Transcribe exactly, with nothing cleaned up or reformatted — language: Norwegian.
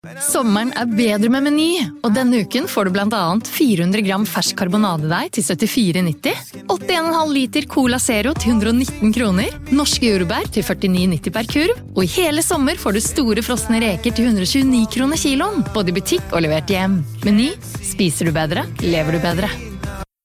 Sommeren er bedre med Meny, og denne uken får du blant annet fire hundre gram fersk karbonadedeig til syttifire nitti, åttien komma fem liter Cola Zero til hundre og nitten kroner, norske jordbær til førtini nitti per kurv, og i hele sommer får du store frosne reker til hundre og tjueni kroner kiloen, både i butikk og levert hjem. Meny, spiser du bedre, lever du bedre.